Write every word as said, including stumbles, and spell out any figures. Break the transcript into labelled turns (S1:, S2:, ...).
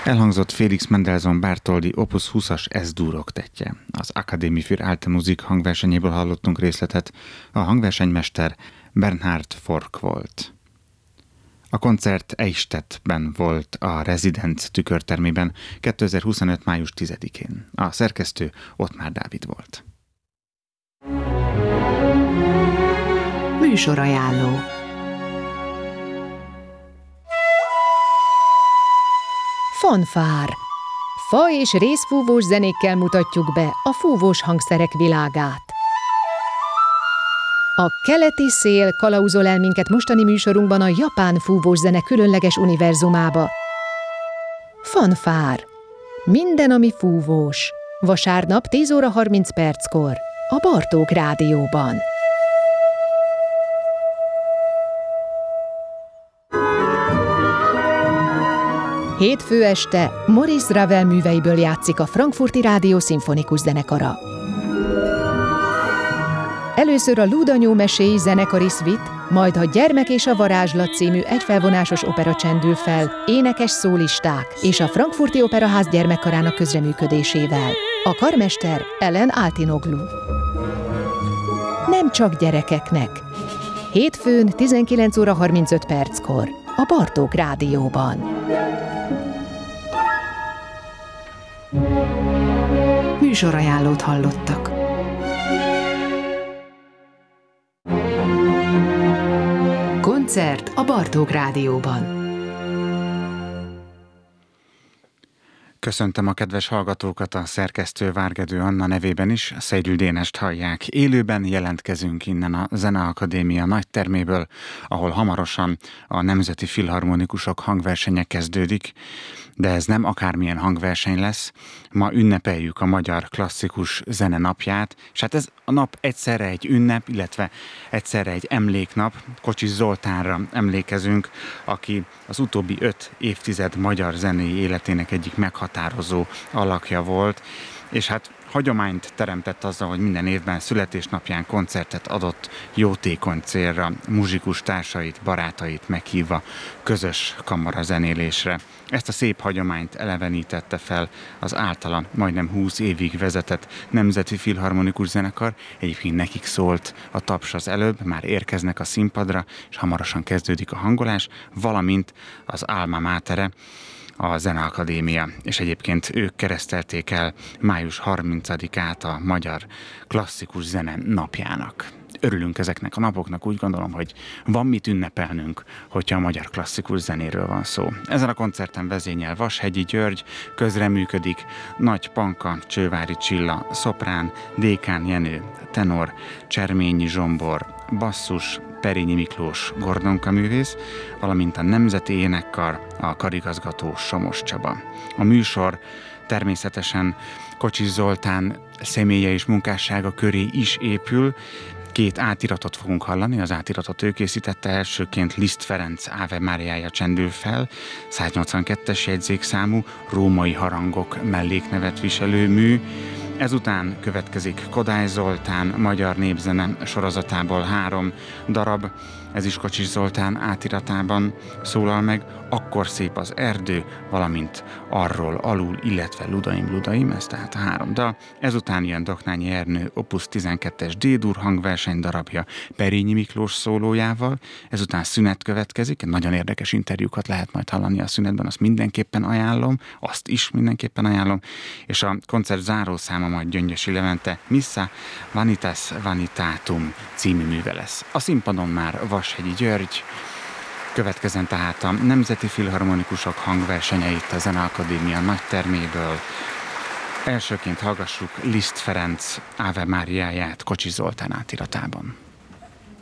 S1: Elhangzott Felix Mendelssohn Bartholdy Opus húszas Es-dur oktetje. Az Akademie für Alte Musik hangversenyéből hallottunk részletet, a hangversenymester Bernhard Fork volt. A koncert Eichstättben volt a Residence tükörtermében kétezer-huszonöt. május tizedikén. A szerkesztő Ottmár Dávid volt.
S2: Műsorajánló. Fanfár. Fa és részfúvós zenékkel mutatjuk be a fúvós hangszerek világát. A keleti szél kalauzol el minket mostani műsorunkban a japán fúvós zene különleges univerzumába. Fanfár. Minden, ami fúvós. Vasárnap tíz óra harminc perckor a Bartók Rádióban. Hétfő este Maurice Ravel műveiből játszik a Frankfurti Rádió szimfonikus zenekara. Először a Lúdanyó meséi zenekari szvit, majd a Gyermek és a varázslat című egyfelvonásos opera csendül fel, énekes szólisták és a Frankfurti Operaház gyermekkarának közreműködésével. A karmester Ellen Altinoglu. Nem csak gyerekeknek. Hétfőn tizenkilenc óra harmincöt perckor a Bartók Rádióban. Műsorajánlót hallottak. Koncert a Bartók Rádióban.
S1: Köszöntöm a kedves hallgatókat, a szerkesztő Várgedő Anna nevében is, Szegül Dénest hallják. Élőben jelentkezünk innen a Zeneakadémia nagyterméből, ahol hamarosan a Nemzeti Filharmonikusok hangversenye kezdődik, de ez nem akármilyen hangverseny lesz. Ma ünnepeljük a Magyar Klasszikus Zene napját, és hát ez a nap egyszerre egy ünnep, illetve egyszerre egy emléknap. Kocsis Zoltánra emlékezünk, aki az utóbbi öt évtized magyar zenei életének egyik meghatározó alakja volt, és hát hagyományt teremtett azzal, hogy minden évben születésnapján koncertet adott jótékony célra, muzsikus társait, barátait meghívva közös kamarazenélésre. Ezt a szép hagyományt elevenítette fel az általa majdnem húsz évig vezetett Nemzeti Filharmonikus Zenekar. Egyébként nekik szólt a taps az előbb, már érkeznek a színpadra, és hamarosan kezdődik a hangolás, valamint az Alma Matere, a Zeneakadémia, és egyébként ők keresztelték el május harmincadikát a Magyar Klasszikus Zene napjának. Örülünk ezeknek a napoknak, úgy gondolom, hogy van mit ünnepelnünk, hogyha a magyar klasszikus zenéről van szó. Ezen a koncerten vezényel Vashegyi György, közreműködik Nagy Panka, Csővári Csilla, szoprán, Dékán Jenő, tenor, Cserményi Zsombor, basszus, Perényi Miklós Gordonka művész, valamint a Nemzeti Énekkar, a karigazgató Somos Csaba. A műsor természetesen Kocsis Zoltán személye és munkássága köré is épül. Két átiratot fogunk hallani, az átiratot ő készítette, elsőként Liszt Ferenc Áve Máriája csendül fel, száznyolcvankettes jegyzékszámú római harangok melléknevet viselő mű. Ezután következik Kodály Zoltán magyar népzene sorozatából három darab, ez is Kocsis Zoltán átiratában szólal meg, Akkor szép az erdő, valamint Arról alul, illetve Ludaim, Ludaim, ez tehát a három dal. Ezután jön Doknányi Ernő Opus tizenkettes D-dur hangverseny darabja Perényi Miklós szólójával, ezután szünet következik, nagyon érdekes interjúkat lehet majd hallani a szünetben, azt mindenképpen ajánlom, azt is mindenképpen ajánlom, és a koncert zárószáma majd Gyöngyösi Levente Missa Vanitas Vanitatum című műve lesz. A színpadon már Vashegyi György, következzen tehát a Nemzeti Filharmonikusok hangversenye itt a Zeneakadémia nagyterméből. Elsőként hallgassuk Liszt Ferenc Áve Máriáját Kocsis Zoltán átiratában.